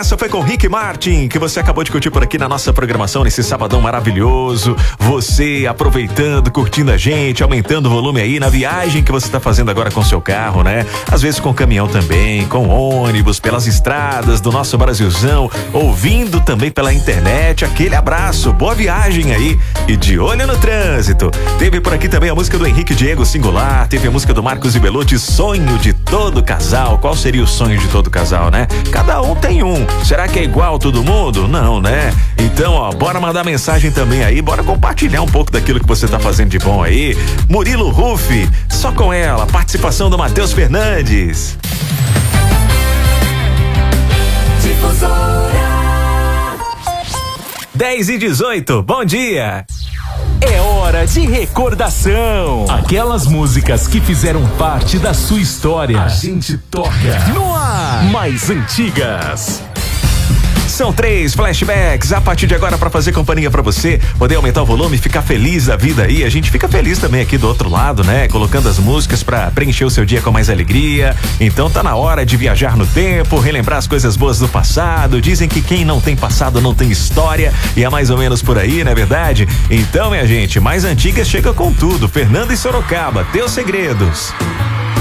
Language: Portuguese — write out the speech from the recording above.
essa foi com Rick Martin, que você acabou de curtir por aqui na nossa programação nesse sabadão maravilhoso. Você aproveitando, curtindo a gente, aumentando o volume aí na viagem que você tá fazendo agora com seu carro, né? Às vezes com caminhão também, com ônibus, pelas estradas do nosso Brasilzão, ouvindo também pela internet. Aquele abraço, boa viagem aí e de olho no trânsito. Teve por aqui também a música do Henrique Diego Singular, teve a música do Marcos e Belucci, Sonho de Todo Casal. Qual seria o sonho de todo casal, né? Cada um tem um. Será que é igual todo mundo? Não, né? Então, ó, bora mandar mensagem também aí, bora compartilhar um pouco daquilo que você tá fazendo de bom aí. Murilo Ruff, Só Com Ela, participação do Matheus Fernandes. Difusora 10:18, bom dia. É hora de recordação. Aquelas músicas que fizeram parte da sua história. A gente toca no ar. Mais antigas. São 3 flashbacks a partir de agora para fazer companhia para você, poder aumentar o volume, ficar feliz da vida aí. A gente fica feliz também aqui do outro lado, né? Colocando as músicas para preencher o seu dia com mais alegria. Então tá na hora de viajar no tempo, relembrar as coisas boas do passado. Dizem que quem não tem passado não tem história, e é mais ou menos por aí, não é verdade? Então, minha gente, mais antigas chega com tudo. Fernando e Sorocaba, Teus Segredos.